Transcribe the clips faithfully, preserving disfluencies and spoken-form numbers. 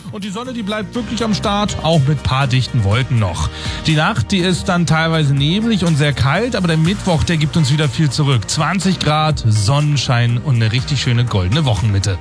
Und die Sonne, die bleibt wirklich am Start, auch mit paar dichten Wolken noch. Die Nacht, die ist dann teilweise neblig und sehr kalt, aber der Mittwoch, der gibt uns wieder viel zurück. zwanzig Grad, Sonnenschein und eine richtig schöne goldene Wochenmitte.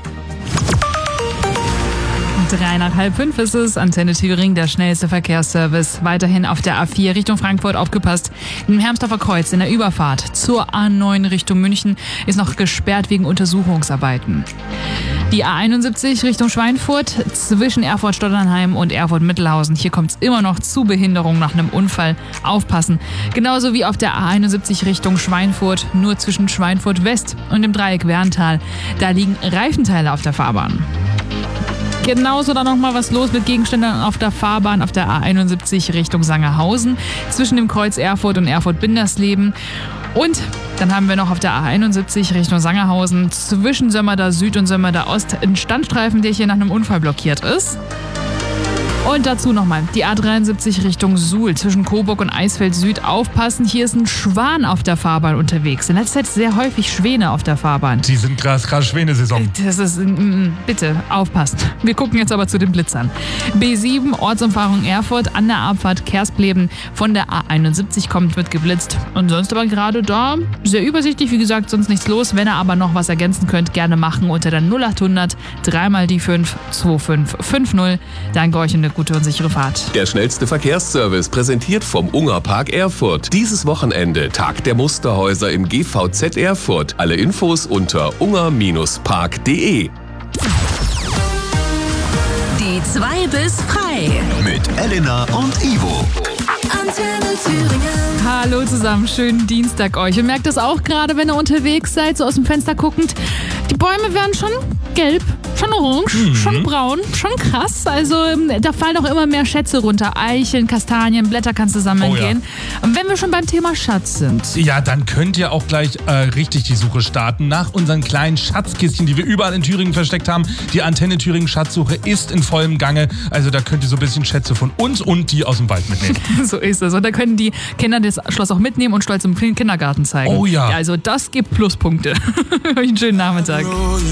Drei nach halb fünf ist es. Antenne Thüringen, der schnellste Verkehrsservice. Weiterhin auf der A vier Richtung Frankfurt aufgepasst. Im Hermsdorfer Kreuz in der Überfahrt zur A neun Richtung München ist noch gesperrt wegen Untersuchungsarbeiten. Die A einundsiebzig Richtung Schweinfurt zwischen Erfurt-Stotternheim und Erfurt-Mittelhausen. Hier kommt es immer noch zu Behinderungen nach einem Unfall. Aufpassen. Genauso wie auf der A einundsiebzig Richtung Schweinfurt, nur zwischen Schweinfurt West und dem Dreieck Werntal. Da liegen Reifenteile auf der Fahrbahn. Genauso dann nochmal was los mit Gegenständen auf der Fahrbahn auf der A einundsiebzig Richtung Sangerhausen zwischen dem Kreuz Erfurt und Erfurt-Bindersleben. Und dann haben wir noch auf der A einundsiebzig Richtung Sangerhausen zwischen Sömmerda Süd und Sömmerda Ost einen Standstreifen, der hier nach einem Unfall blockiert ist. Und dazu nochmal die A dreiundsiebzig Richtung Suhl zwischen Coburg und Eisfeld Süd. Aufpassen, hier ist ein Schwan auf der Fahrbahn unterwegs. In letzter Zeit sehr häufig Schwäne auf der Fahrbahn. Die sind krass, krass Schwänesaison. Das ist, mm, bitte, aufpassen. Wir gucken jetzt aber zu den Blitzern. B sieben, Ortsumfahrung Erfurt, an der Abfahrt Kerspleben von der A einundsiebzig kommt, wird geblitzt. Und sonst aber gerade da, sehr übersichtlich, wie gesagt, sonst nichts los. Wenn ihr aber noch was ergänzen könnt, gerne machen unter der null achthundert, dreimal die fünf, zwei fünf fünf null. Danke euch und eine gute und sichere Fahrt. Der schnellste Verkehrsservice präsentiert vom Ungerpark Erfurt. Dieses Wochenende Tag der Musterhäuser im G V Z Erfurt. Alle Infos unter unger Bindestrich park punkt de. Die zwei bis frei. Mit Elena und Ivo. Antenne Thüringen. Hallo zusammen, schönen Dienstag euch. Und merkt das auch gerade, wenn ihr unterwegs seid, so aus dem Fenster guckend. Die Bäume werden schon gelb, schon orange, mhm. schon braun, schon krass. Also da fallen auch immer mehr Schätze runter. Eicheln, Kastanien, Blätter kannst du sammeln Oh ja. gehen. Und wenn wir schon beim Thema Schatz sind. Ja, dann könnt ihr auch gleich äh, richtig die Suche starten nach unseren kleinen Schatzkistchen, die wir überall in Thüringen versteckt haben. Die Antenne Thüringen Schatzsuche ist in vollem Gange. Also da könnt ihr so ein bisschen Schätze von uns und die aus dem Wald mitnehmen. So ist es. Und da können die Kinder das Schloss auch mitnehmen und stolz im Kindergarten zeigen. Oh ja. Also das gibt Pluspunkte. Euch einen schönen Nachmittag.